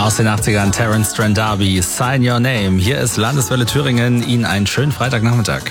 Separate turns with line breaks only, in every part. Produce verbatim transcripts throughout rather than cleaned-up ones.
Aus den achtzigern Terence Trent D'Arby, Sign Your Name. Hier ist Landeswelle Thüringen. Ihnen einen schönen Freitagnachmittag.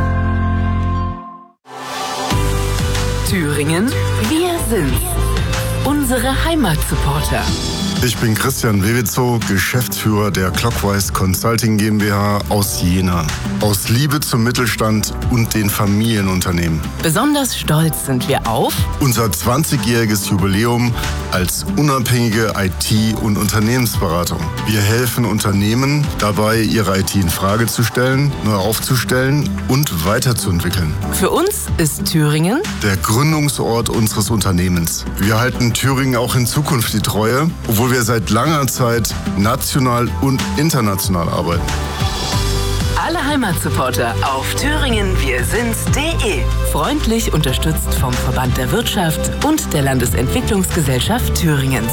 Thüringen, wir sind's. Unsere Heimatsupporter.
Ich bin Christian Wewitzow, Geschäftsführer der Clockwise Consulting GmbH aus Jena. Aus Liebe zum Mittelstand und den Familienunternehmen.
Besonders stolz sind wir auf
unser zwanzigjähriges Jubiläum als unabhängige I T- und Unternehmensberatung. Wir helfen Unternehmen dabei, ihre I T in Frage zu stellen, neu aufzustellen und weiterzuentwickeln.
Für uns ist Thüringen
der Gründungsort unseres Unternehmens. Wir halten Thüringen auch in Zukunft die Treue, obwohl wir seit langer Zeit national und international arbeiten.
Alle Heimatsupporter auf thüringen wir sind's punkt de. Freundlich unterstützt vom Verband der Wirtschaft und der Landesentwicklungsgesellschaft Thüringens.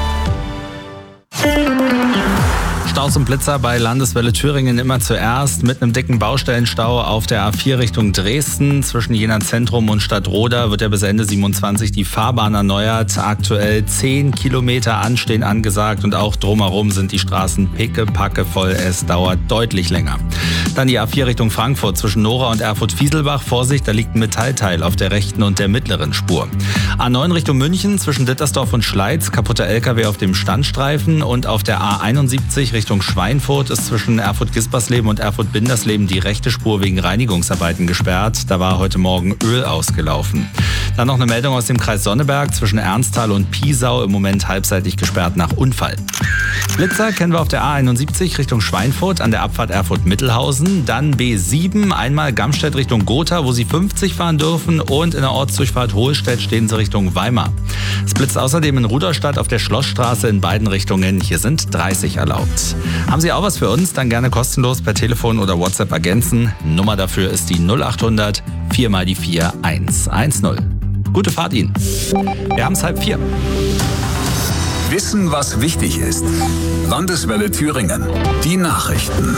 Staus und Blitzer bei Landeswelle Thüringen immer zuerst mit einem dicken Baustellenstau auf der A vier Richtung Dresden. Zwischen Jena Zentrum und Stadtroda wird ja bis Ende siebenundzwanzig die Fahrbahn erneuert. Aktuell zehn Kilometer Anstehen angesagt und auch drumherum sind die Straßen pickepacke voll. Es dauert deutlich länger. Dann die A vier Richtung Frankfurt zwischen Nora und Erfurt-Fieselbach. Vorsicht, da liegt ein Metallteil auf der rechten und der mittleren Spur. A neun Richtung München zwischen Dittersdorf und Schleiz. Kaputter L K W auf dem Standstreifen. Und auf der A einundsiebzig Richtung Schweinfurt ist zwischen Erfurt-Gispersleben und Erfurt-Bindersleben die rechte Spur wegen Reinigungsarbeiten gesperrt. Da war heute Morgen Öl ausgelaufen. Dann noch eine Meldung aus dem Kreis Sonneberg zwischen Ernsthal und Piesau, im Moment halbseitig gesperrt nach Unfall. Blitzer kennen wir auf der A einundsiebzig Richtung Schweinfurt an der Abfahrt Erfurt-Mittelhausen. Dann B sieben, einmal Gamstedt Richtung Gotha, wo Sie fünfzig fahren dürfen, und in der Ortsdurchfahrt Hohlstedt stehen Sie Richtung Weimar. Es blitzt außerdem in Rudolstadt auf der Schlossstraße in beiden Richtungen. Hier sind dreißig erlaubt. Haben Sie auch was für uns? Dann gerne kostenlos per Telefon oder WhatsApp ergänzen. Nummer dafür ist die null achthundert vier mal die vier eins eins null. Gute Fahrt Ihnen. Wir haben es halb vier.
Wissen, was wichtig ist. Landeswelle Thüringen. Die Nachrichten.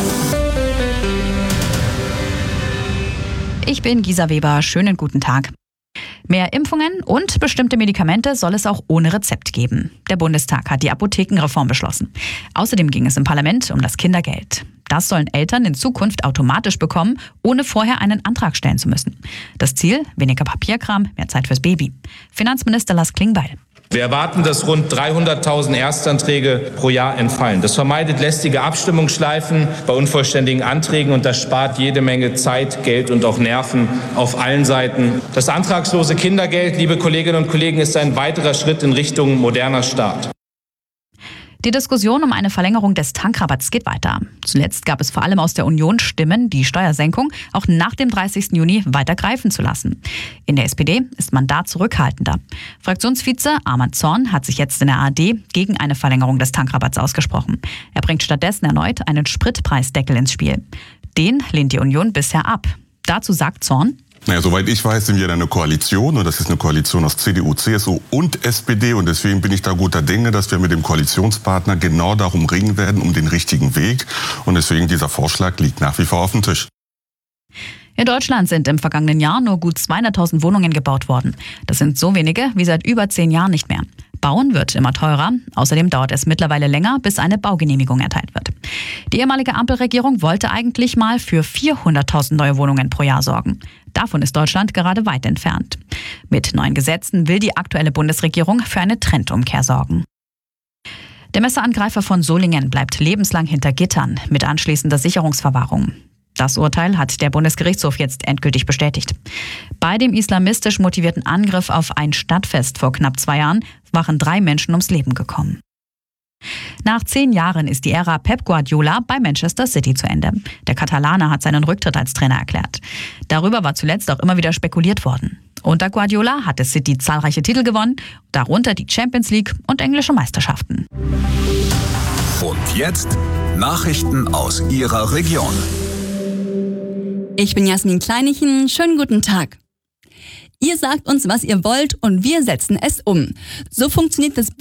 Ich bin Gisa Weber. Schönen guten Tag. Mehr Impfungen und bestimmte Medikamente soll es auch ohne Rezept geben. Der Bundestag hat die Apothekenreform beschlossen. Außerdem ging es im Parlament um das Kindergeld. Das sollen Eltern in Zukunft automatisch bekommen, ohne vorher einen Antrag stellen zu müssen. Das Ziel? Weniger Papierkram, mehr Zeit fürs Baby. Finanzminister Lars Klingbeil.
Wir erwarten, dass rund dreihunderttausend Erstanträge pro Jahr entfallen. Das vermeidet lästige Abstimmungsschleifen bei unvollständigen Anträgen und das spart jede Menge Zeit, Geld und auch Nerven auf allen Seiten. Das antragslose Kindergeld, liebe Kolleginnen und Kollegen, ist ein weiterer Schritt in Richtung moderner Staat.
Die Diskussion um eine Verlängerung des Tankrabatts geht weiter. Zuletzt gab es vor allem aus der Union Stimmen, die Steuersenkung auch nach dem dreißigsten Juni weiter greifen zu lassen. In der S P D ist man da zurückhaltender. Fraktionsvize Armand Zorn hat sich jetzt in der A R D gegen eine Verlängerung des Tankrabatts ausgesprochen. Er bringt stattdessen erneut einen Spritpreisdeckel ins Spiel. Den lehnt die Union bisher ab. Dazu sagt Zorn:
Naja, soweit ich weiß, sind wir in einer Koalition, und das ist eine Koalition aus C D U, C S U und S P D, und deswegen bin ich da guter Dinge, dass wir mit dem Koalitionspartner genau darum ringen werden, um den richtigen Weg, und deswegen dieser Vorschlag liegt nach wie vor auf dem Tisch.
In Deutschland sind im vergangenen Jahr nur gut zweihunderttausend Wohnungen gebaut worden. Das sind so wenige wie seit über zehn Jahren nicht mehr. Bauen wird immer teurer. Außerdem dauert es mittlerweile länger, bis eine Baugenehmigung erteilt wird. Die ehemalige Ampelregierung wollte eigentlich mal für vierhunderttausend neue Wohnungen pro Jahr sorgen. Davon ist Deutschland gerade weit entfernt. Mit neuen Gesetzen will die aktuelle Bundesregierung für eine Trendumkehr sorgen. Der Messerangreifer von Solingen bleibt lebenslang hinter Gittern mit anschließender Sicherungsverwahrung. Das Urteil hat der Bundesgerichtshof jetzt endgültig bestätigt. Bei dem islamistisch motivierten Angriff auf ein Stadtfest vor knapp zwei Jahren waren drei Menschen ums Leben gekommen. Nach zehn Jahren ist die Ära Pep Guardiola bei Manchester City zu Ende. Der Katalaner hat seinen Rücktritt als Trainer erklärt. Darüber war zuletzt auch immer wieder spekuliert worden. Unter Guardiola hatte City zahlreiche Titel gewonnen, darunter die Champions League und englische Meisterschaften.
Und jetzt Nachrichten aus Ihrer Region.
Ich bin Jasmin Kleinichen, schönen guten Tag. Ihr sagt uns, was ihr wollt, und wir setzen es um. So funktioniert das